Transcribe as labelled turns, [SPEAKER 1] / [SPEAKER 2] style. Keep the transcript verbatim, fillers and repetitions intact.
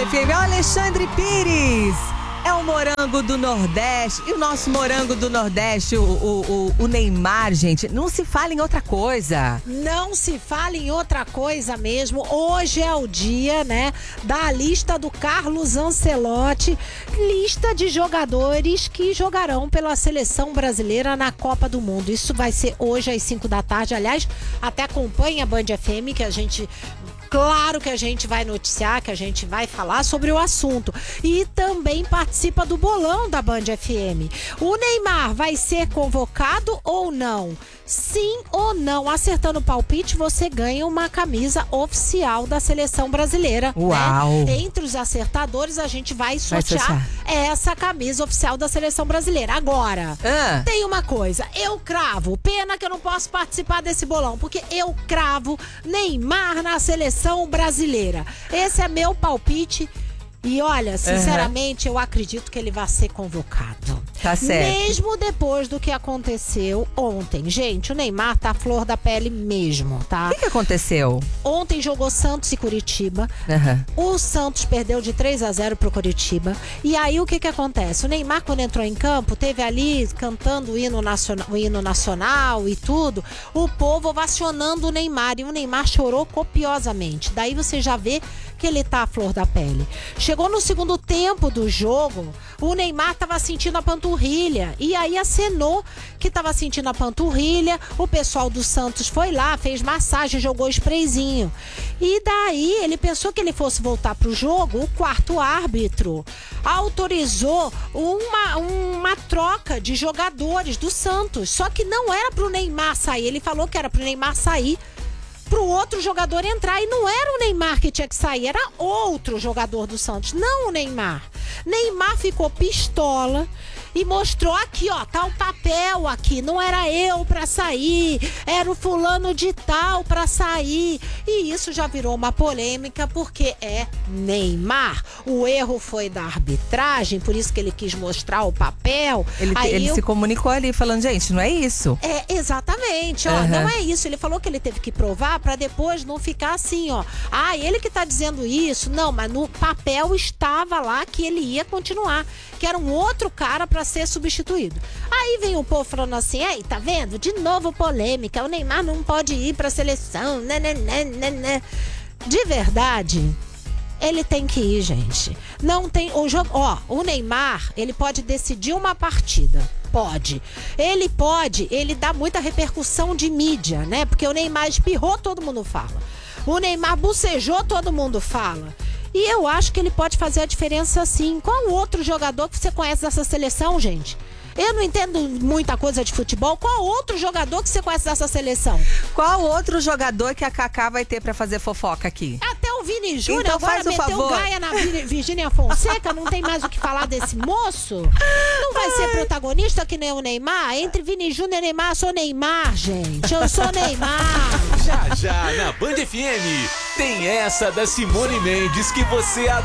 [SPEAKER 1] F M, é o Alexandre Pires. É o morango do Nordeste. E o nosso morango do Nordeste, o, o, o, o Neymar, gente, não se fala em outra coisa.
[SPEAKER 2] Não se fala em outra coisa mesmo. Hoje é o dia, né, da lista do Carlos Ancelotti. Lista de jogadores que jogarão pela seleção brasileira na Copa do Mundo. Isso vai ser hoje às cinco da tarde. Aliás, até acompanha a Band F M, que a gente... Claro que a gente vai noticiar, que a gente vai falar sobre o assunto. E também participa do bolão da Band F M. O Neymar vai ser convocado ou não? Sim ou não? Acertando o palpite, você ganha uma camisa oficial da seleção brasileira.
[SPEAKER 1] Uau!
[SPEAKER 2] Né? Entre os acertadores, a gente vai sortear,
[SPEAKER 1] vai sortear
[SPEAKER 2] essa camisa oficial da seleção brasileira. Agora,
[SPEAKER 1] ah.
[SPEAKER 2] tem uma coisa. Eu cravo. Pena que eu não posso participar desse bolão, porque eu cravo Neymar na seleção brasileira. Esse é meu palpite. E olha, sinceramente, uhum. eu acredito que ele vai ser convocado.
[SPEAKER 1] Tá certo.
[SPEAKER 2] Mesmo depois do que aconteceu ontem. Gente, o Neymar tá à flor da pele mesmo, tá?
[SPEAKER 1] O que, que aconteceu?
[SPEAKER 2] Ontem jogou Santos e Curitiba.
[SPEAKER 1] Uhum.
[SPEAKER 2] O Santos perdeu de três a zero pro Curitiba. E aí, o que que acontece? O Neymar, quando entrou em campo, teve ali cantando o hino nacional, o hino nacional e tudo. O povo ovacionando o Neymar. E o Neymar chorou copiosamente. Daí você já vê que ele tá à flor da pele. Chegou no segundo tempo do jogo, o Neymar tava sentindo a panturrilha e aí acenou que tava sentindo a panturrilha. O pessoal do Santos foi lá, fez massagem, jogou sprayzinho. E daí ele pensou que ele fosse voltar pro jogo. O quarto árbitro autorizou uma, uma troca de jogadores do Santos. Só que não era pro Neymar sair, ele falou que era pro Neymar sair pro outro jogador entrar, e não era o Neymar que tinha que sair, era outro jogador do Santos, não o Neymar. Neymar ficou pistola e mostrou aqui, ó, tá o papel aqui, não era eu pra sair, era o fulano de tal pra sair. E isso já virou uma polêmica, porque é Neymar. O erro foi da arbitragem, por isso que ele quis mostrar o papel.
[SPEAKER 1] Ele,
[SPEAKER 2] Aí
[SPEAKER 1] ele
[SPEAKER 2] eu...
[SPEAKER 1] se comunicou ali falando, gente, não é isso.
[SPEAKER 2] É, exatamente, ó,
[SPEAKER 1] uhum.
[SPEAKER 2] não é isso. Ele falou que ele teve que provar pra depois não ficar assim, ó. Ah, ele que tá dizendo isso. Não, mas no papel estava lá que ele ia continuar, que era um outro cara pra ser substituído. Aí vem o povo falando assim, ei, tá vendo? De novo polêmica, o Neymar não pode ir pra seleção, né, né, né, né, né. De verdade, ele tem que ir, gente. Não tem o jogo, ó, o Neymar, ele pode decidir uma partida. Pode. Ele pode, ele dá muita repercussão de mídia, né? Porque o Neymar espirrou, todo mundo fala. O Neymar bucejou, todo mundo fala. E eu acho que ele pode fazer a diferença sim. Qual outro jogador que você conhece dessa seleção, gente? Eu não entendo muita coisa de futebol. Qual outro jogador que você conhece dessa seleção?
[SPEAKER 1] Qual outro jogador que a Cacá vai ter pra fazer fofoca aqui?
[SPEAKER 2] Até o Vini Júnior
[SPEAKER 1] então
[SPEAKER 2] agora
[SPEAKER 1] faz o
[SPEAKER 2] meteu
[SPEAKER 1] favor.
[SPEAKER 2] gaia na Virgínia Fonseca. Não tem mais o que falar desse moço? Não vai ser protagonista que nem o Neymar? Entre Vini Júnior e Neymar, eu sou Neymar, gente. Eu sou Neymar.
[SPEAKER 3] Já, já, na Band F M, tem essa da Simone Mendes que você adora.